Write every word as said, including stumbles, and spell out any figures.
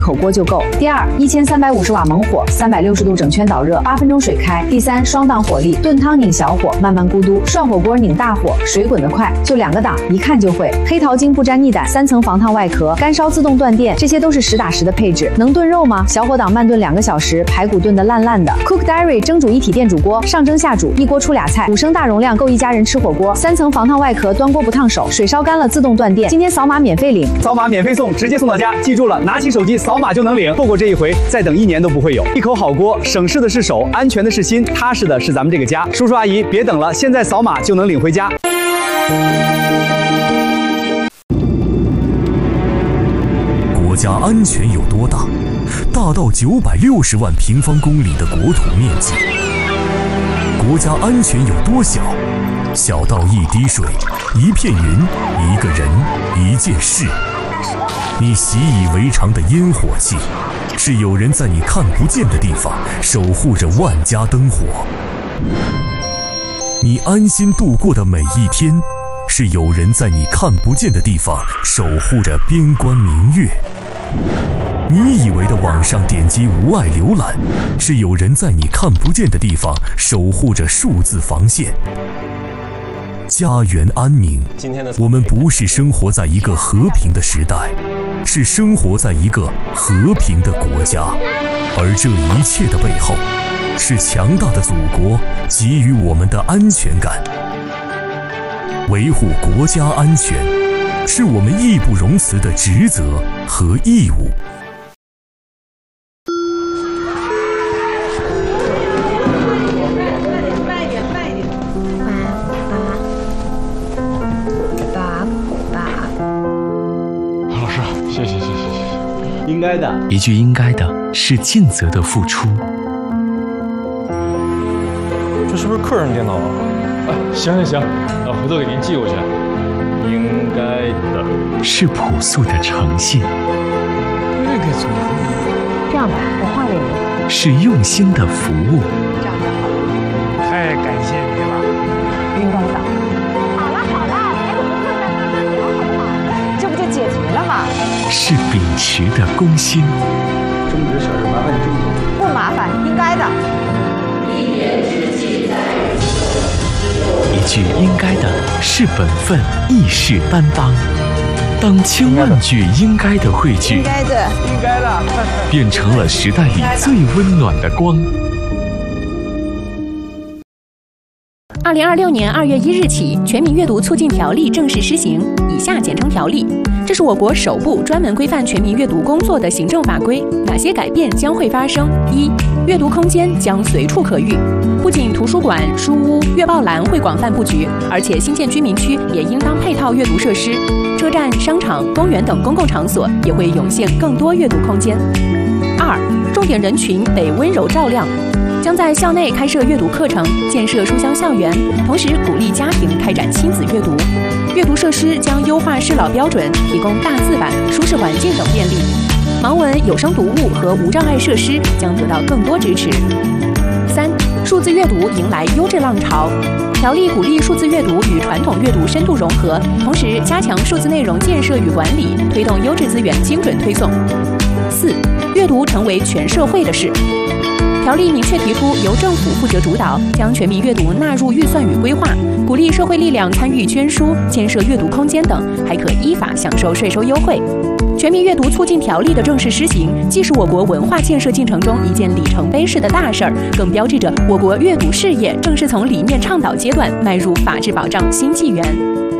口锅就够。第二，一千三百五十瓦猛火，三百六十度整圈导热，八分钟水开。第三，双档火力，炖汤拧小火，慢慢咕嘟；涮火锅拧大火，水滚得快，就两个档，一看就会。黑桃精不沾腻胆，三层防烫外壳，干烧自动断电，这些都是实打实的配置。能炖肉吗？小火档慢炖两个小时，排骨炖得烂烂的。Cook Diary 蒸煮一体电煮锅，上蒸下煮，一锅出俩菜，五升大容量够一家人吃火锅。三层防烫外壳，端锅不烫手，水烧干了自动断电。今天扫码免费领， 扫码免费送，直接送到家。记住了，拿起手机扫码就能领。错过这一回，再等一年都不会有。一口好锅，省事的是手，安全的是心，踏实的是咱们这个家。叔叔阿姨，别等了，现在扫码就能领回家。 国家安全有多大？大到九百六十万平方公里的国土面积。国家安全有多小？小到一滴水、一片云、一个人、一件事。你习以为常的烟火气，是有人在你看不见的地方守护着万家灯火。你安心度过的每一天，是有人在你看不见的地方守护着边关明月。你以为的网上点击无碍浏览，是有人在你看不见的地方守护着数字防线。家园安宁，我们不是生活在一个和平的时代，是生活在一个和平的国家。而这一切的背后，是强大的祖国给予我们的安全感。维护国家安全，是我们义不容辞的职责和义务。 应该的， 一句应该的是尽责的付出。 这是不是客人电脑啊？ 啊，行行行，那回头给您寄过去。应该的是朴素的诚信。 这个怎么？ 这样吧，我换给你。 是用心的服务。 这样就好。 太感谢你了， 应该的。好了好了，别怎么这么聊好不好？这不就解决了吗？ 是秉持的公心。 争执小事麻烦你注意。 不麻烦，应该的。 一句应该的是本分，义士担当。当千万句应该的汇聚， 应该的， 应该的， 变成了时代里最温暖的光。 二零二六年二月一日起，《全民阅读促进条例》正式施行，以下简称条例。这是我国首部专门规范全民阅读工作的行政法规。哪些改变将会发生？一、阅读空间将随处可遇，不仅图书馆、书屋、阅报栏会广泛布局，而且新建居民区也应当配套阅读设施，车站、商场、公园等公共场所也会涌现更多阅读空间。二、重点人群得温柔照亮。将在校内开设阅读课程，建设书香校园，同时鼓励家庭开展亲子阅读。阅读设施将优化适老标准，提供大字版、舒适环境等便利。盲文、有声读物和无障碍设施将得到更多支持。三、数字阅读迎来优质浪潮。条例鼓励数字阅读与传统阅读深度融合，同时加强数字内容建设与管理，推动优质资源精准推送。四、阅读成为全社会的事。条例明确提出，由政府负责主导，将全民阅读纳入预算与规划，鼓励社会力量参与捐书、建设阅读空间等，还可依法享受税收优惠。全民阅读促进条例的正式施行，既是我国文化建设进程中一件里程碑式的大事儿，更标志着我国阅读事业正式从理念倡导阶段迈入法治保障新纪元。